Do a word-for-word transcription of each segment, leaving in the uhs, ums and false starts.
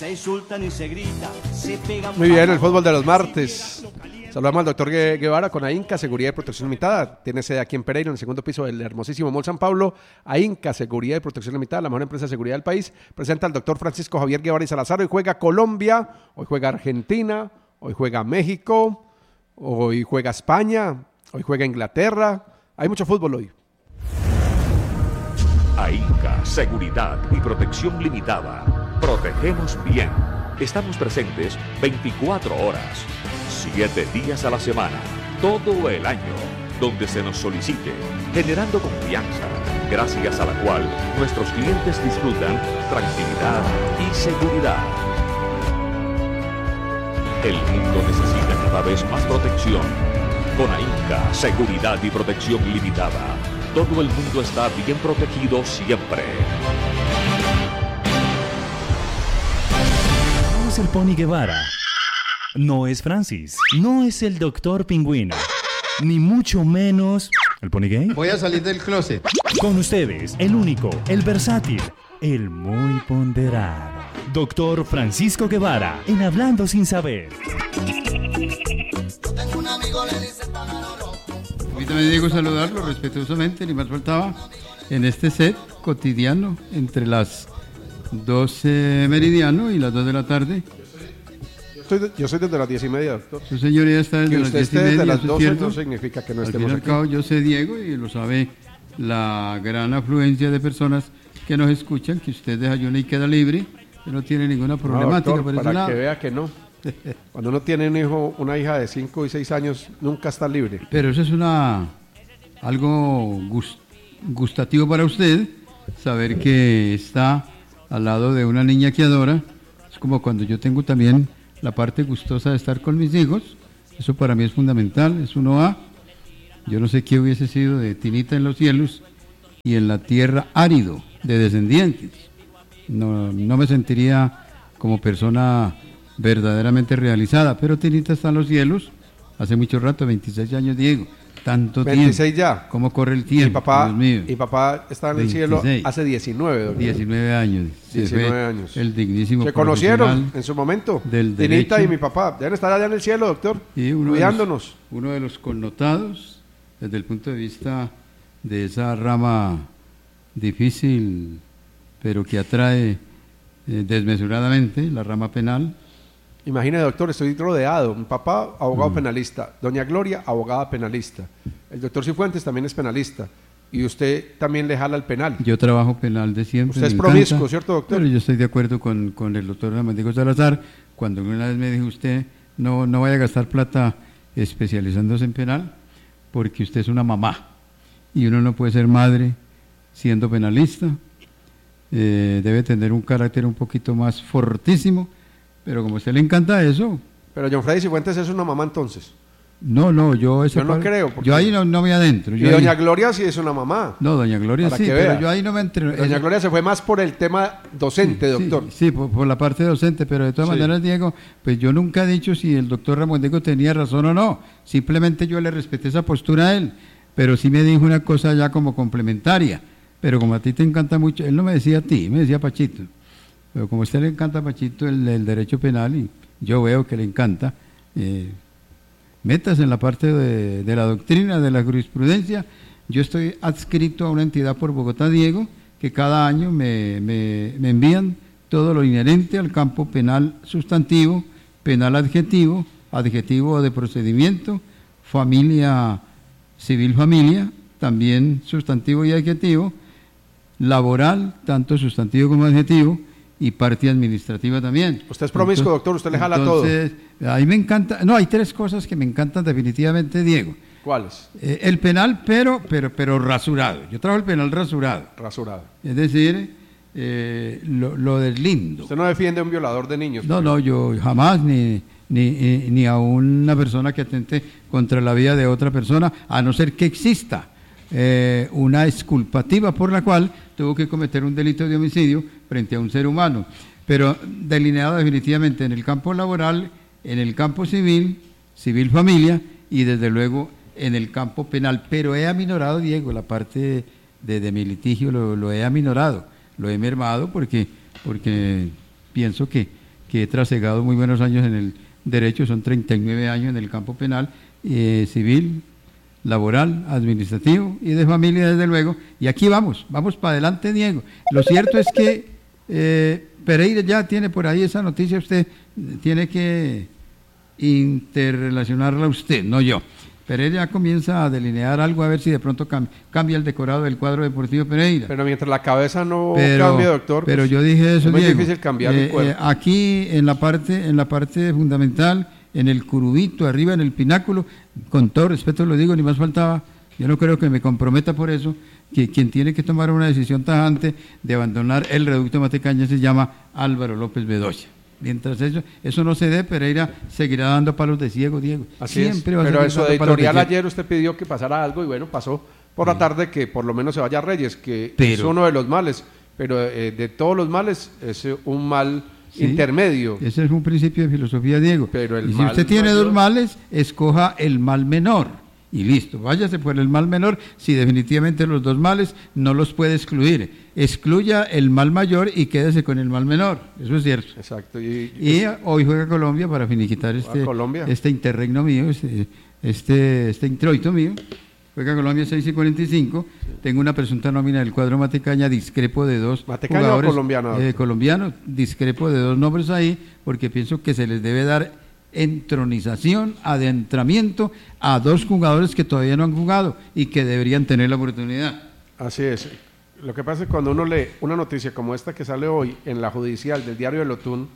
Se insultan y se grita, se pegan. Muy bien, el fútbol de los martes. Saludamos al doctor Guevara con AINCA, Seguridad y Protección Limitada. Tiene sede aquí en Pereira, en el segundo piso del hermosísimo Mall San Pablo. AINCA, Seguridad y Protección Limitada, la mejor empresa de seguridad del país. Presenta al doctor Francisco Javier Guevara y Salazar. Hoy juega Colombia, hoy juega Argentina, hoy juega México, hoy juega España, hoy juega Inglaterra. Hay mucho fútbol hoy. AINCA, Seguridad y Protección Limitada. Protegemos bien. Estamos presentes veinticuatro horas, siete días a la semana, todo el año, donde se nos solicite, generando confianza, gracias a la cual nuestros clientes disfrutan tranquilidad y seguridad. El mundo necesita cada vez más protección. Con AINCA, Seguridad y Protección Limitada, todo el mundo está bien protegido siempre. No es el Pony Guevara, no es Francis, no es el doctor Pingüino, ni mucho menos el Pony Gay. Voy a salir del closet. Con ustedes, el único, el versátil, el muy ponderado, doctor Francisco Guevara, en Hablando Sin Saber. Permítame, Diego, saludarlo respetuosamente, ni más faltaba, en este set cotidiano entre las doce meridiano y las dos de la tarde. Yo soy, yo soy desde las diez y media, doctor. Su señoría está desde que las usted diez y esté media, desde las ¿eso es doce cierto? no significa que no Al estemos fin y al aquí. cabo, yo sé, Diego, y lo sabe la gran afluencia de personas que nos escuchan, que usted desayuna y queda libre, que no tiene ninguna problemática. No, doctor, por ese para lado. que vea que no. Cuando uno tiene un hijo, una hija de cinco y seis años, nunca está libre. Pero eso es una algo gust, gustativo para usted, saber que está al lado de una niña que adora. Es como cuando yo tengo también la parte gustosa de estar con mis hijos. Eso para mí es fundamental, es uno A. Yo no sé qué hubiese sido de Tinita en los cielos y en la tierra árido de descendientes. No, no me sentiría como persona verdaderamente realizada, pero Tinita está en los cielos hace mucho rato, veintiséis años, Diego, tanto veintiséis tiempo. ya. ¿Cómo corre el tiempo? Y papá, Dios mío. y papá está en el cielo veintiséis. hace diecinueve, doctor. diecinueve años. Se diecinueve fue años. El dignísimo Se conocieron profesional en su momento. del Tinita derecho. y mi papá. Deben estar allá en el cielo, doctor. Y uno cuidándonos. De los, uno de los connotados, desde el punto de vista de esa rama difícil, pero que atrae eh, desmesuradamente, la rama penal. Imagine, doctor, estoy rodeado. Mi papá, abogado Mm. penalista. Doña Gloria, abogada penalista. El doctor Cifuentes también es penalista. Y usted también le jala al penal. Yo trabajo penal de siempre. Usted es me promiscuo, encanta, ¿cierto, doctor? Pero yo estoy de acuerdo con, con el doctor Ramón Salazar, cuando una vez me dijo usted, no, no vaya a gastar plata especializándose en penal, porque usted es una mamá, y uno no puede ser madre siendo penalista, eh, debe tener un carácter un poquito más fortísimo, pero como a usted le encanta eso. Pero John Freddy Cifuentes es una mamá entonces. No, no, yo eso Yo no creo, porque- Yo ahí no, no me adentro. Y yo doña ahí- Gloria sí es una mamá. No, doña Gloria Para sí, que pero vea. yo ahí no me entro. Doña Gloria se fue más por el tema docente, Sí, doctor. Sí, por, por la parte docente, pero de todas Sí. maneras, Diego, pues yo nunca he dicho si el doctor Ramón Diego tenía razón o no. Simplemente yo le respeté esa postura a él, pero sí me dijo una cosa ya como complementaria. Pero como a ti te encanta mucho, él no me decía a ti, me decía a Pachito. Pero como a usted le encanta, Pachito, el, el derecho penal, y yo veo que le encanta, eh, metas en la parte de, de la doctrina, de la jurisprudencia. Yo estoy adscrito a una entidad por Bogotá, Diego, que cada año me, me, me envían todo lo inherente al campo penal sustantivo, penal adjetivo, adjetivo de procedimiento, familia, civil familia, también sustantivo y adjetivo, laboral, tanto sustantivo como adjetivo, y parte administrativa también. Usted es promiscuo, doctor, usted le jala todo. Entonces, ahí me encanta, no, hay tres cosas que me encantan definitivamente, Diego. ¿Cuáles? Eh, el penal, pero, pero, pero rasurado. Yo trabajo el penal rasurado. Rasurado. Es decir, eh, lo, lo deslindo. Usted no defiende a un violador de niños. No, no, yo jamás, ni, ni, eh, ni a una persona que atente contra la vida de otra persona, a no ser que exista eh, una exculpativa por la cual tuvo que cometer un delito de homicidio frente a un ser humano. Pero delineado definitivamente en el campo laboral, en el campo civil, civil familia, y desde luego en el campo penal. Pero he aminorado, Diego, la parte de, de mi litigio, lo, lo he aminorado, lo he mermado porque, porque pienso que, que he trasegado muy buenos años en el derecho, son treinta y nueve años en el campo penal, eh, civil, laboral, administrativo y de familia, desde luego. Y aquí vamos, vamos para adelante, Diego. Lo cierto es que eh, Pereira ya tiene por ahí esa noticia, usted tiene que interrelacionarla usted, no yo. Pereira ya comienza a delinear algo, a ver si de pronto cam- cambia el decorado del cuadro deportivo Pereira. Pero mientras la cabeza no pero, cambie, doctor, pero pues, yo dije eso, es muy Diego. difícil cambiar Eh, el cuerpo. eh, aquí en la parte, en la parte fundamental, en el curubito, arriba en el pináculo, con todo respeto lo digo, ni más faltaba, yo no creo que me comprometa por eso, que quien tiene que tomar una decisión tajante de abandonar el reducto Matecaña se llama Álvaro López Bedoya. Mientras eso, eso no se dé, Pereira seguirá dando palos de ciego, Diego. Así Siempre es. va a Pero seguir en su dando palos de editorial ciego. ayer usted pidió que pasara algo y bueno, pasó por la tarde que por lo menos se vaya Reyes, que Pero- es uno de los males, pero eh, de todos los males es eh, un mal Sí, intermedio. Ese es un principio de filosofía, Diego. Pero el y si mal usted tiene mayor- dos males, escoja el mal menor. Y listo, váyase por el mal menor si definitivamente los dos males no los puede excluir. Excluya el mal mayor y quédese con el mal menor. Eso es cierto. Exacto. Y, Y hoy juega Colombia para finiquitar este, Colombia. este interregno mío, este, este, este introito mío. Juega Colombia seis y cuarenta y cinco. Tengo una presunta nómina del cuadro Matecaña, discrepo de dos ¿Matecaña o jugadores colombiano? eh, colombianos, discrepo de dos nombres ahí, porque pienso que se les debe dar entronización, adentramiento a dos jugadores que todavía no han jugado y que deberían tener la oportunidad. Así es. Lo que pasa es que cuando uno lee una noticia como esta que sale hoy en la judicial del diario El Otún,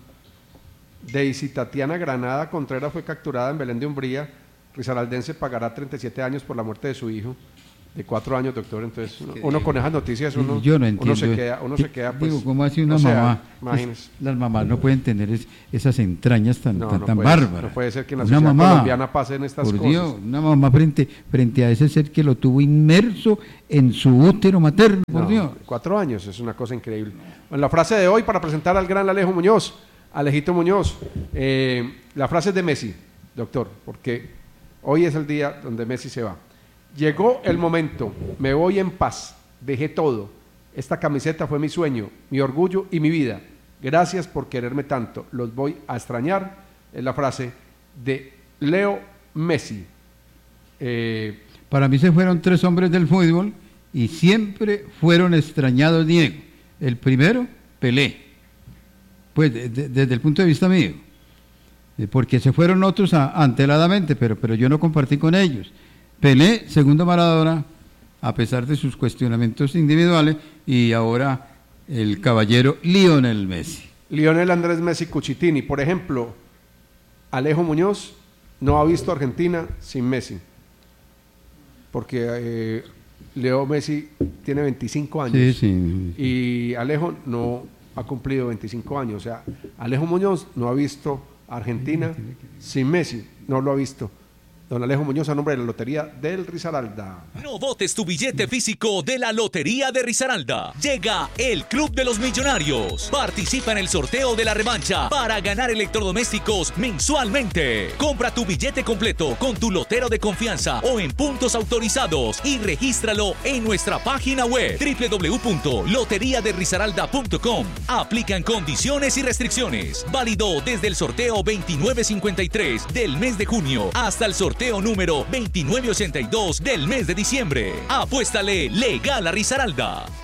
Deisy Tatiana Granada Contreras fue capturada en Belén de Umbría, risaraldense pagará treinta y siete años por la muerte de su hijo, de cuatro años, doctor. Entonces, uno, uno con esas noticias, uno, Yo no entiendo. uno se queda, uno se queda pues, Digo, ¿cómo hace una o sea, mamá? imagínese. Pues, las mamás no pueden tener es- esas entrañas tan, No, tan, no tan puede- bárbaras. no puede ser que en la Una sociedad mamá, colombiana pasen estas por cosas. Dios, una mamá frente, frente a ese ser que lo tuvo inmerso en su útero materno, por No, Dios. Cuatro años, es una cosa increíble. Bueno, la frase de hoy para presentar al gran Alejo Muñoz, Alejito Muñoz. Eh, la frase es de Messi, doctor, porque hoy es el día donde Messi se va. Llegó el momento, me voy en paz, dejé todo. Esta camiseta fue mi sueño, mi orgullo y mi vida. Gracias por quererme tanto, los voy a extrañar. Es la frase de Leo Messi. Eh, Para mí se fueron tres hombres del fútbol y siempre fueron extrañados, Diego. El primero, Pelé. Pues de- de- desde el punto de vista mío. Eh, Porque se fueron otros a- anteladamente, pero, pero yo no compartí con ellos. Pelé, segundo Maradona, a pesar de sus cuestionamientos individuales, y ahora el caballero Lionel Messi. Lionel Andrés Messi Cuchitini, por ejemplo, Alejo Muñoz no ha visto Argentina sin Messi, porque eh, Leo Messi tiene veinticinco años Sí, sí. y Alejo no ha cumplido veinticinco años, o sea, Alejo Muñoz no ha visto Argentina sin Messi, no lo ha visto. Don Alejo Muñoz, a nombre de la Lotería del Risaralda. No botes tu billete físico de la Lotería de Risaralda. Llega el Club de los Millonarios. Participa en el sorteo de la revancha para ganar electrodomésticos mensualmente. Compra tu billete completo con tu lotero de confianza o en puntos autorizados y regístralo en nuestra página web doble u doble u doble u punto lotería de risaralda punto com. Aplican condiciones y restricciones. Válido desde el sorteo veintinueve cincuenta y tres del mes de junio hasta el sorteo número veintinueve ochenta y dos del mes de diciembre. Apuéstale legal a Risaralda.